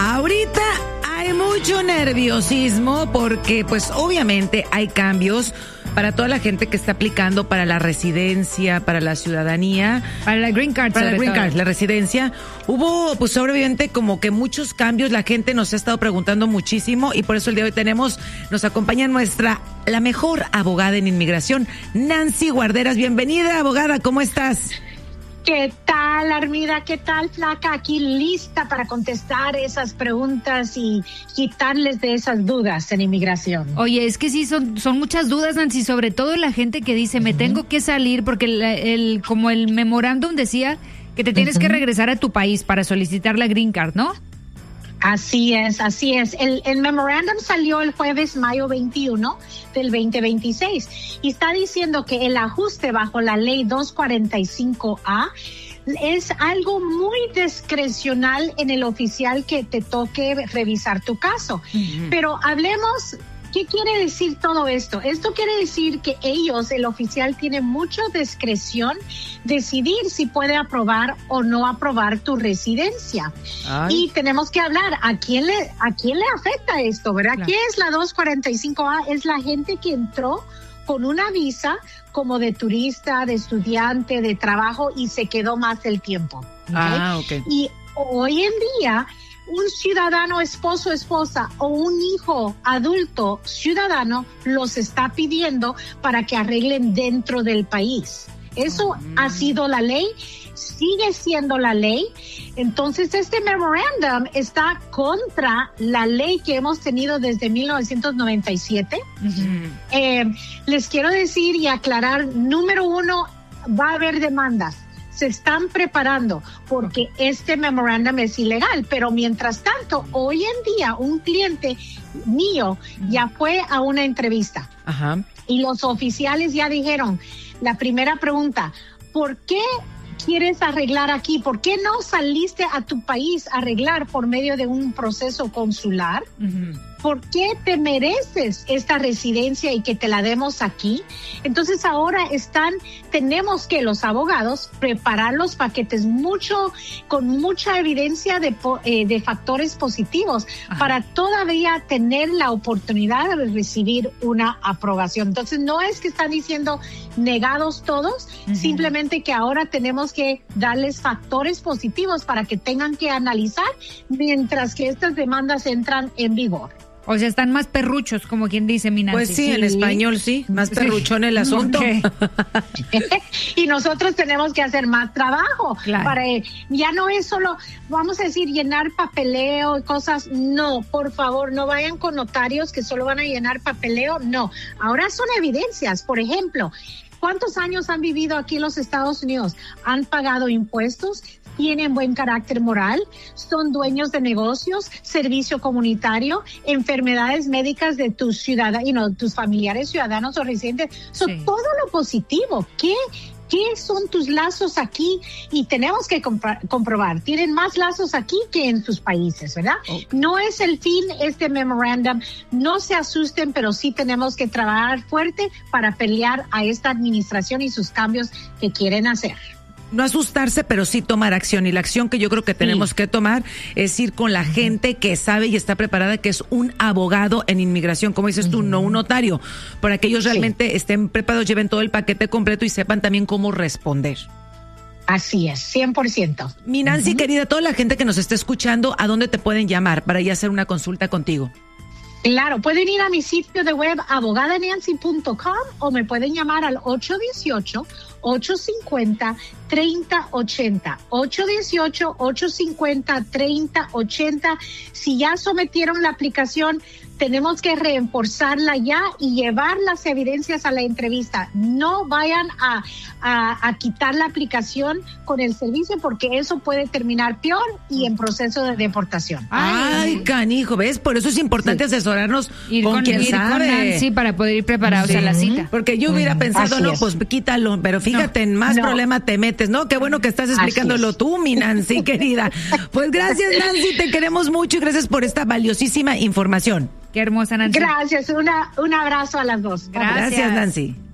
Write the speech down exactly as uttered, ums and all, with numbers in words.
Ahorita hay mucho nerviosismo porque pues obviamente hay cambios para toda la gente que está aplicando para la residencia, para la ciudadanía, para la green card, para la green todo. card, la residencia. Hubo pues obviamente como que muchos cambios, la gente nos ha estado preguntando muchísimo y por eso el día de hoy tenemos, nos acompaña nuestra, la mejor abogada en inmigración, Nancy Guarderas. Bienvenida, abogada, ¿cómo estás? ¿Qué tal, Armida? ¿Qué tal, Flaca? Aquí lista para contestar esas preguntas y quitarles de esas dudas en inmigración. Oye, es que sí, son, son muchas dudas, Nancy, sobre todo la gente que dice, uh-huh. me tengo que salir, porque el, el como el memorándum decía que te tienes uh-huh. que regresar a tu país para solicitar la green card, ¿no? Así es, así es. El, el memorándum salió el jueves, mayo veintiuno del veinte veintiséis y está diciendo que el ajuste bajo la ley doscientos cuarenta y cinco A es algo muy discrecional en el oficial que te toque revisar tu caso. Uh-huh. Pero hablemos. ¿Qué quiere decir todo esto? Esto quiere decir que ellos, el oficial, tiene mucha discreción decidir si puede aprobar o no aprobar tu residencia. Ay. Y tenemos que hablar, ¿a quién le, a quién le afecta esto, verdad? Claro. ¿Qué es la doscientos cuarenta y cinco A? Es la gente que entró con una visa como de turista, de estudiante, de trabajo y se quedó más el tiempo. ¿Okay? Ah, ok. Y hoy en día, un ciudadano, esposo, esposa o un hijo adulto ciudadano los está pidiendo para que arreglen dentro del país. Eso mm. ha sido la ley, sigue siendo la ley. Entonces, este memorándum está contra la ley que hemos tenido desde mil novecientos noventa y siete. Uh-huh. Eh, les quiero decir y aclarar, número uno, va a haber demandas. Se están preparando porque este memorándum es ilegal, pero mientras tanto, hoy en día un cliente mío ya fue a una entrevista. Ajá. Y los oficiales ya dijeron, la primera pregunta, ¿por qué quieres arreglar aquí? ¿Por qué no saliste a tu país a arreglar por medio de un proceso consular? Uh-huh. ¿Por qué te mereces esta residencia y que te la demos aquí? Entonces ahora están, tenemos que los abogados preparar los paquetes mucho, con mucha evidencia de, eh, de factores positivos. Ajá. Para todavía tener la oportunidad de recibir una aprobación. Entonces no es que están diciendo negados todos, uh-huh. simplemente que ahora tenemos que darles factores positivos para que tengan que analizar mientras que estas demandas entran en vigor. O sea, están más perruchos, como quien dice, mi Nancy. Pues sí, sí, en español sí, más perruchón el asunto. Okay. Y nosotros tenemos que hacer más trabajo. Claro. Para, ya no es solo, vamos a decir, llenar papeleo y cosas. No, por favor, no vayan con notarios que solo van a llenar papeleo. No, ahora son evidencias. Por ejemplo, ¿cuántos años han vivido aquí en los Estados Unidos? ¿Han pagado impuestos? ¿Tienen buen carácter moral? ¿Son dueños de negocios? ¿Servicio comunitario? ¿Enfermedades médicas de tus ciudadanos, you know, tus familiares ciudadanos o residentes? So, sí. Todo lo positivo. ¿Qué? ¿Qué son tus lazos aquí? Y tenemos que compra- comprobar, tienen más lazos aquí que en sus países, ¿verdad? Okay. No es el fin este memorándum, no se asusten, pero sí tenemos que trabajar fuerte para pelear a esta administración y sus cambios que quieren hacer. No asustarse, pero sí tomar acción. Y la acción que yo creo que tenemos sí. que tomar es ir con la gente que sabe y está preparada, que es un abogado en inmigración, como dices uh-huh. tú, no un notario, para que ellos realmente sí. estén preparados, lleven todo el paquete completo y sepan también cómo responder. Así es, cien por ciento. Mi Nancy, uh-huh. querida, toda la gente que nos está escuchando, ¿a dónde te pueden llamar para ya hacer una consulta contigo? Claro, pueden ir a mi sitio de web abogada nancy punto com o me pueden llamar al ocho uno ocho, ocho cinco cero, tres cero ocho cero. ocho uno ocho, ocho cinco cero, tres cero ocho cero. Si ya sometieron la aplicación, tenemos que reforzarla ya y llevar las evidencias a la entrevista. No vayan a, a, a quitar la aplicación con el servicio porque eso puede terminar peor y en proceso de deportación. Ay, Ay canijo, ¿ves? Por eso es importante sí. asesorarnos ir con, con quien ir sabe. Con Nancy para poder ir preparados sí. a la cita. Porque yo hubiera pensado, Así no, es. pues quítalo, pero fíjate, no, en más no. problema te metes, ¿no? Qué bueno que estás explicándolo tú, mi Nancy, querida. Pues gracias, Nancy, te queremos mucho y gracias por esta valiosísima información. Qué hermosa, Nancy. Gracias, una, un abrazo a las dos. Gracias, Gracias Nancy.